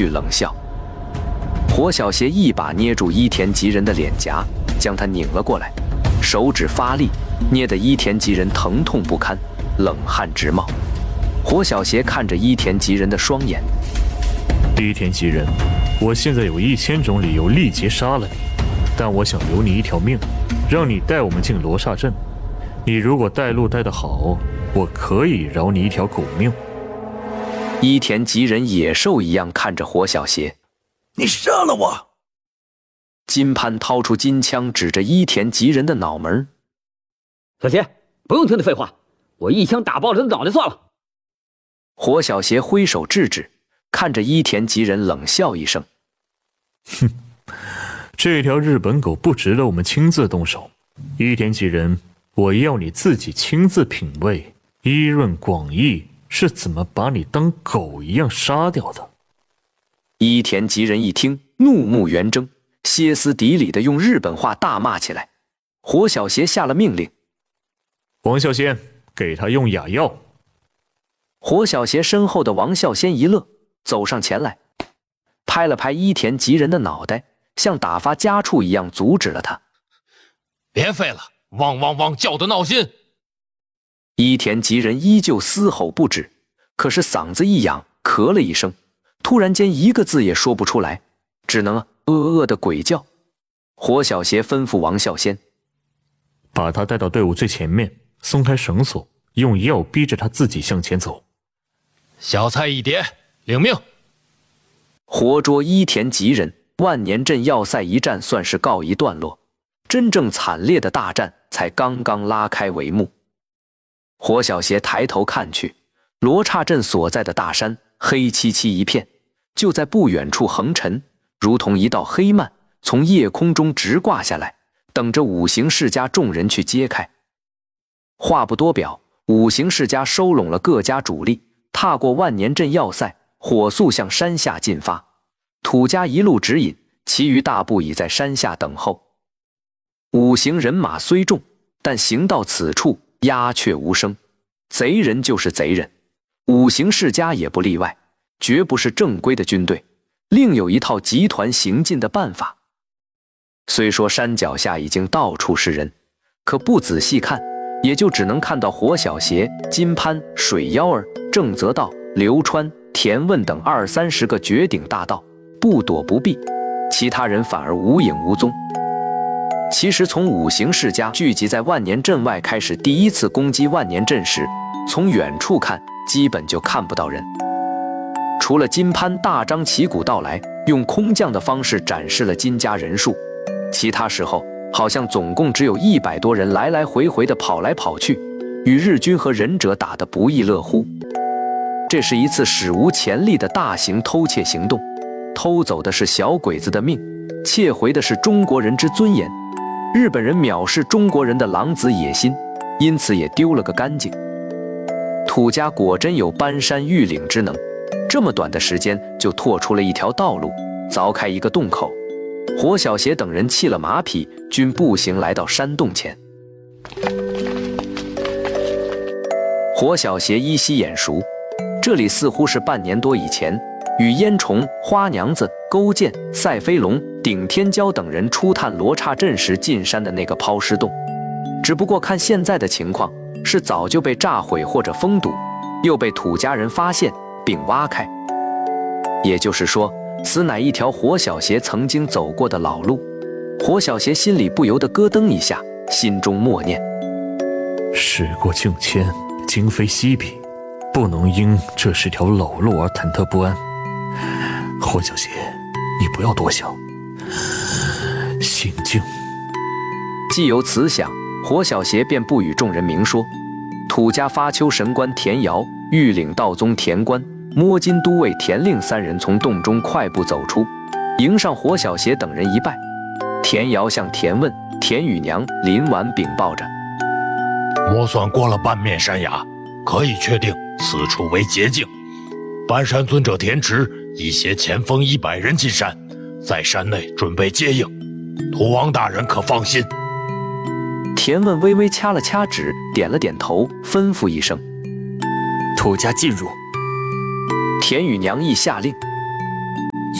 续冷笑。火小邪一把捏住伊田吉人的脸颊，将他拧了过来，手指发力，捏得伊田吉人疼痛不堪，冷汗直冒。火小邪看着伊田吉人的双眼， 伊田吉人，我现在有1000种理由立即杀了你，但我想留你一条命，让你带我们进罗刹镇。你如果带路带得好，我可以饶你一条狗命。 伊田吉人野兽一样看着火小邪， 你杀了我！ 金潘掏出金枪指着伊田吉人的脑门。 小邪，不用听你废话，我一枪打爆了他的脑袋算了。 火小邪挥手制止，看着伊田吉人冷笑一声： 哼，这条日本狗不值得我们亲自动手。伊田吉人，我要你自己亲自品味伊润广义是怎么把你当狗一样杀掉的。 伊田吉人一听，怒目圆睁，歇斯底里地用日本话大骂起来。火小邪下了命令： 王啸仙，给他用哑药。 火小邪身后的王啸仙一乐，走上前来，拍了拍伊田吉人的脑袋，像打发家畜一样阻止了他。 别废了，汪汪汪叫得闹心。 伊田吉人依旧嘶吼不止，可是嗓子一痒，咳了一声，突然间一个字也说不出来，只能地鬼叫。火小邪吩咐王啸仙， 把他带到队伍最前面，松开绳索，用药逼着他自己向前走。 小菜一碟，领命。 活捉伊田吉人，万年镇要塞一战算是告一段落，真正惨烈的大战才刚刚拉开帷幕。火小邪抬头看去，罗刹镇所在的大山黑漆漆一片，就在不远处横陈，如同一道黑幔从夜空中直挂下来，等着五行世家众人去揭开。话不多表，五行世家收拢了各家主力，踏过万年镇要塞，火速向山下进发。土家一路指引，其余大部已在山下等候。五行人马虽众，但行到此处，鸦雀无声。贼人就是贼人，五行世家也不例外，绝不是正规的军队，另有一套集团行进的办法。虽说山脚下已经到处是人，可不仔细看，也就只能看到火小邪、金潘、水妖儿、郑泽道、刘川、田问等20-30个绝顶大盗，不躲不避，其他人反而无影无踪。其实从五行世家聚集在万年镇外开始第一次攻击万年镇时，从远处看基本就看不到人，除了金潘大张旗鼓到来，用空降的方式展示了金家人数，其他时候好像总共只有100多人来来回回的跑来跑去，与日军和忍者打得不亦乐乎。这是一次史无前例的大型偷窃行动，偷走的是小鬼子的命，窃回的是中国人之尊严。日本人藐视中国人的狼子野心，因此也丢了个干净。土家果真有搬山越岭之能，这么短的时间就拓出了一条道路，凿开一个洞口。火小邪等人弃了马匹，均步行来到山洞前。火小邪依稀眼熟，这里似乎是半年多以前与烟虫、花娘子、勾践、赛飞龙、顶天骄等人初探罗刹镇时进山的那个抛尸洞，只不过看现在的情况，是早就被炸毁或者封堵，又被土家人发现并挖开。也就是说，此乃一条火小邪曾经走过的老路。火小邪心里不由得咯噔一下，心中默念： 时过境迁，今非昔比，不能因这是条老路而忐忑不安。火小邪，你不要多想，心静。 既有此想，火小邪便不与众人明说。土家发丘神官田瑶、玉岭道宗田官、摸金都尉田令3人从洞中快步走出，迎上火小邪等人一拜。田瑶向田问、田雨娘、林婉禀报着： 摸算过了半面山崖，可以确定此处为捷径。半山尊者田池已携前锋100人进山，在山内准备接应，土王大人可放心。 田问微微掐了掐指，点了点头，吩咐一声： 土家进入。 田雨娘亦下令。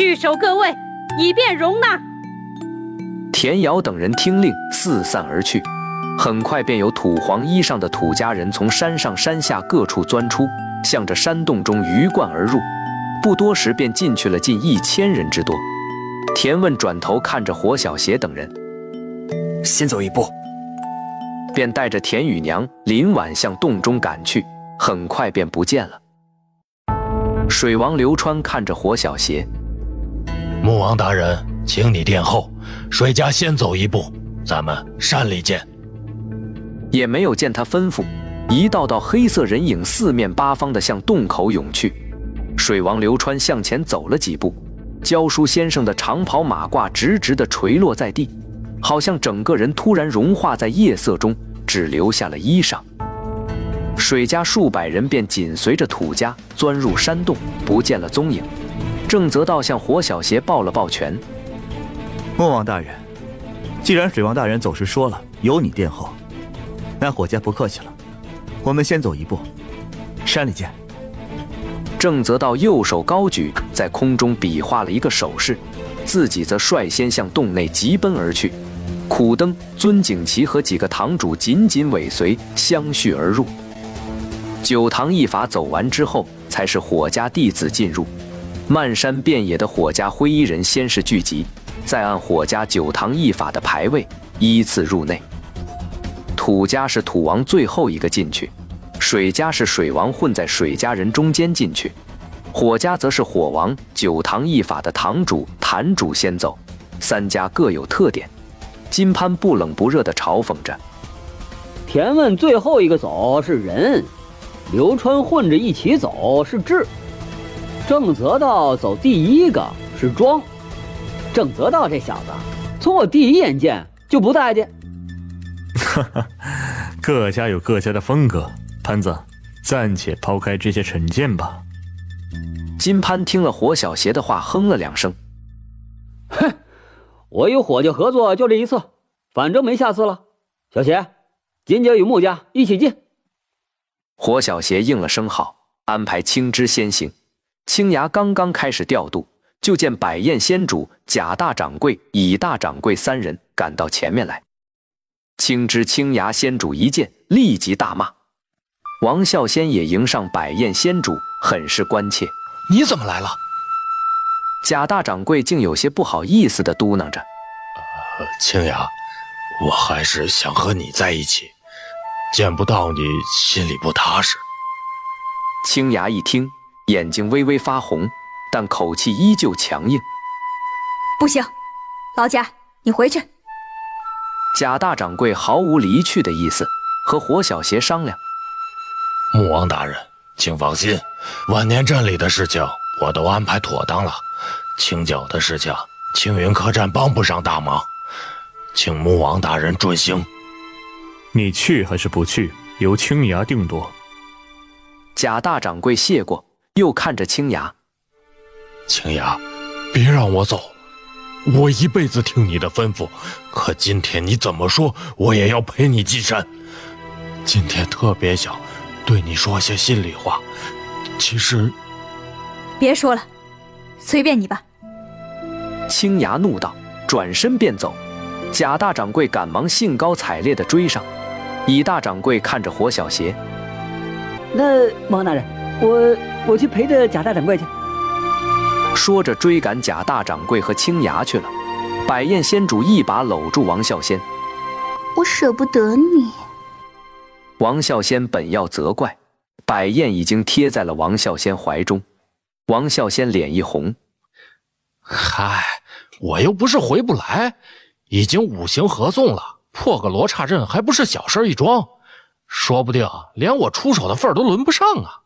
聚守各位，以便容纳。 田瑶等人听令，四散而去。很快便有土黄衣上的土家人从山上山下各处钻出，向着山洞中鱼贯而入。不多时便进去了近1000人之多。田问转头看着火小邪等人， 先走一步， 便带着田雨娘、林婉向洞中赶去，很快便不见了。水王刘川看着火小邪， 穆王大人，请你殿后，水家先走一步，咱们山里见。 也没有见他吩咐，一道道黑色人影四面八方地向洞口涌去。水王刘川向前走了几步，教书先生的长袍马褂直直地垂落在地，好像整个人突然融化在夜色中，只留下了衣裳。水家数百人便紧随着土家钻入山洞，不见了踪影。郑则道向火小邪抱了抱拳： 穆王大人，既然水王大人走时说了有你殿后，那火家不客气了，我们先走一步，山里见。 郑则道右手高举，在空中比划了一个手势，自己则率先向洞内急奔而去。苦灯、尊景琦和几个堂主紧紧尾随，相续而入。九堂一法走完之后，才是火家弟子进入。漫山遍野的火家灰衣人先是聚集，再按火家九堂一法的排位依次入内。土家是土王最后一个进去，水家是水王混在水家人中间进去，火家则是火王、九堂一法的堂主、坛主先走，三家各有特点。金潘不冷不热地嘲讽着： 田问最后一个走是人，刘川混着一起走是智，郑则道走第一个是庄。郑则道这小子，从我第一眼见就不待见。 哈哈，各家有各家的风格，潘子，暂且抛开这些成见吧。 金潘听了火小邪的话，哼了2声： 哼，我与火家合作就这一次，反正没下次了。小邪，金家与穆家一起进。 火小邪应了声好，安排青枝先行。青牙刚刚开始调度，就见百宴仙主、贾大掌柜、乙大掌柜3人赶到前面来。青枝、青牙仙主一见，立即大骂。王啸仙也迎上百宴仙主，很是关切： 你怎么来了？ 贾大掌柜竟有些不好意思地嘟囔着： 青牙，我还是想和你在一起，见不到你心里不踏实。 青牙一听，眼睛微微发红，但口气依旧强硬： 不行，老贾，你回去。 贾大掌柜毫无离去的意思，和火小邪商量： 穆王大人，请放心，万年镇里的事情我都安排妥当了，清剿的事情青云客栈帮不上大忙，请穆王大人准行。 你去还是不去，由青牙定夺。 贾大掌柜谢过，又看着青牙： 青牙，别让我走，我一辈子听你的吩咐，可今天你怎么说，我也要陪你进山。今天特别想对你说些心里话，其实…… 别说了，随便你吧。 青牙怒道，转身便走。贾大掌柜赶忙兴高采烈地追上。乙大掌柜看着火小邪： 那王大人，我去陪着贾大掌柜去。 说着追赶贾大掌柜和青牙去了。百宴仙主一把搂住王啸仙： 我舍不得你。 王啸仙本要责怪，百宴已经贴在了王啸仙怀中。王啸仙脸一红： 嗨，我又不是回不来，已经5行合纵了，破个罗刹阵还不是小事一桩，说不定连我出手的份儿都轮不上啊。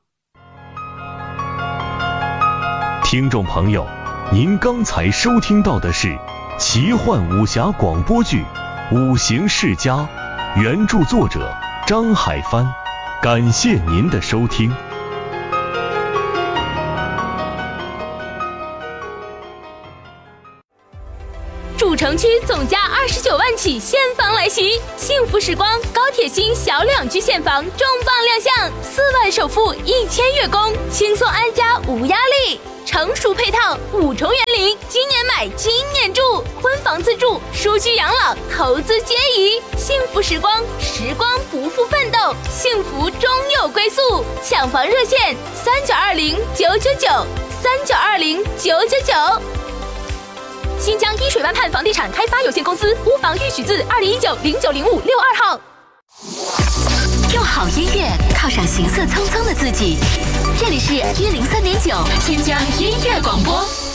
听众朋友，您刚才收听到的是奇幻武侠广播剧《五行世家》，原著作者张海帆，感谢您的收听。 主城区总价29万起现房来袭，幸福时光高铁新小2居现房重磅亮相，4万首付，1000月供，轻松安家无压力，成熟配套，5重园林， 买经年住，婚房自住，舒居养老，投资皆宜。幸福时光，时光不负奋斗，幸福终有归宿。抢房热线：3920-999，3920-999。新疆依水湾畔房地产开发有限公司屋房预许字2019-090562号。 用好音乐犒赏行色匆匆的自己。这里是103.9新疆音乐广播。